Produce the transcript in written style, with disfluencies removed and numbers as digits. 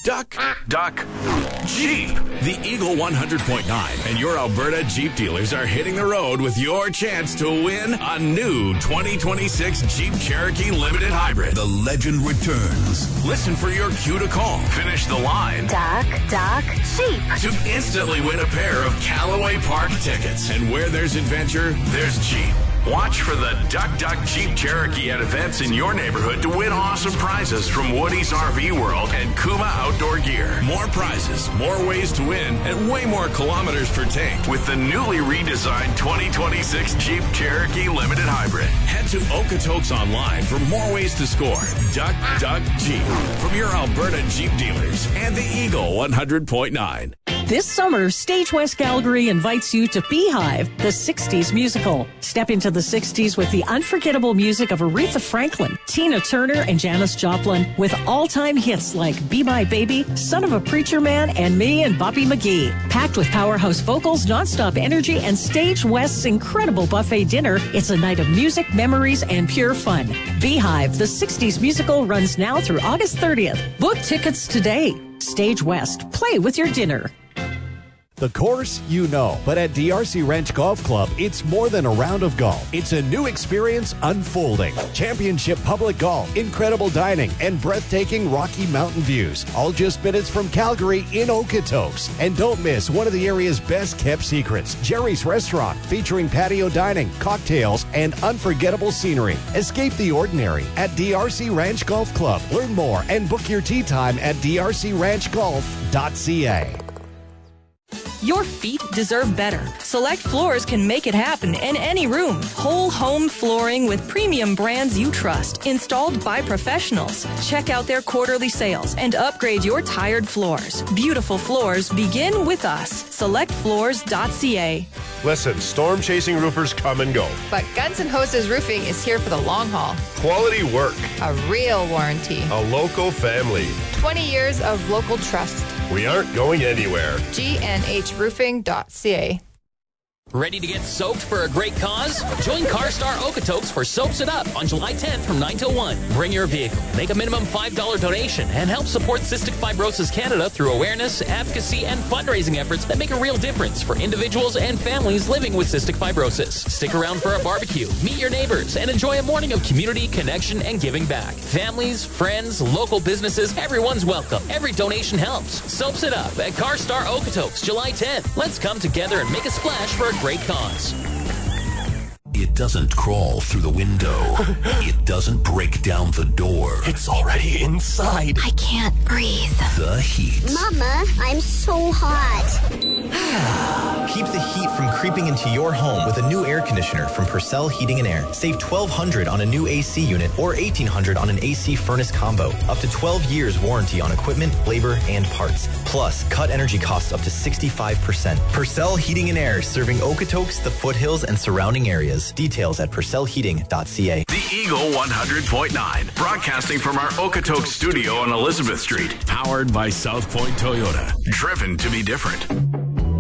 Duck, duck, Jeep. The Eagle 100.9 and your Alberta Jeep dealers are hitting the road with your chance to win a new 2026 Jeep Cherokee Limited Hybrid. The legend returns. Listen for your cue to call. Finish the line. Duck, duck, Jeep. To instantly win a pair of Callaway Park tickets. And where there's adventure, there's Jeep. Watch for the Duck Duck Jeep Cherokee at events in your neighborhood to win awesome prizes from Woody's RV World and Kuma Outdoor Gear. More prizes, more ways to win, and way more kilometers per tank with the newly redesigned 2026 Jeep Cherokee Limited Hybrid. Head to Okotoks online for more ways to score. Duck Duck Jeep from your Alberta Jeep dealers and the Eagle 100.9. This summer, Stage West Calgary invites you to Beehive, the 60s musical. Step into the 60s with the unforgettable music of Aretha Franklin, Tina Turner, and Janis Joplin, with all-time hits like Be My Baby, Son of a Preacher Man, and Me and Bobby McGee. Packed with powerhouse vocals, nonstop energy, and Stage West's incredible buffet dinner, it's a night of music, memories, and pure fun. Beehive, the 60s musical, runs now through August 30th. Book tickets today. Stage West. Play with your dinner. The course, you know, but at DRC Ranch Golf Club, it's more than a round of golf. It's a new experience unfolding. Championship public golf, incredible dining, and breathtaking Rocky Mountain views. All just minutes from Calgary in Okotoks. And don't miss one of the area's best kept secrets, Jerry's Restaurant, featuring patio dining, cocktails, and unforgettable scenery. Escape the ordinary at DRC Ranch Golf Club. Learn more and book your tee time at drcranchgolf.ca. Your feet deserve better. Select Floors can make it happen in any room. Whole home flooring with premium brands you trust. Installed by professionals. Check out their quarterly sales and upgrade your tired floors. Beautiful floors begin with us. SelectFloors.ca. Listen, storm-chasing roofers come and go. But Guns N' Hoses Roofing is here for the long haul. Quality work. A real warranty. A local family. 20 years of local trust. We aren't going anywhere. GNHroofing.ca. Ready to get soaked for a great cause? Join CarStar Okotoks for Soaps It Up on July 10th from 9 till 1. Bring your vehicle, make a minimum $5 donation, and help support Cystic Fibrosis Canada through awareness, advocacy, and fundraising efforts that make a real difference for individuals and families living with cystic fibrosis. Stick around for a barbecue, meet your neighbors, and enjoy a morning of community, connection, and giving back. Families, friends, local businesses, everyone's welcome. Every donation helps. Soaps It Up at CarStar Okotoks, July 10th. Let's come together and make a splash for a great cause. It doesn't crawl through the window. It doesn't break down the door. It's already inside. I can't breathe. The heat. Mama, I'm so hot. Keep the heat from creeping into your home with a new air conditioner from Purcell Heating and Air. Save $1,200 on a new AC unit or $1,800 on an AC furnace combo. Up to 12 years warranty on equipment, labor, and parts. Plus, cut energy costs up to 65%. Purcell Heating and Air, serving Okotoks, the foothills, and surrounding areas. Details at purcellheating.ca. The Eagle 100.9, broadcasting from our Okotoks studio on Elizabeth Street. Powered by South Point Toyota. Driven to be different.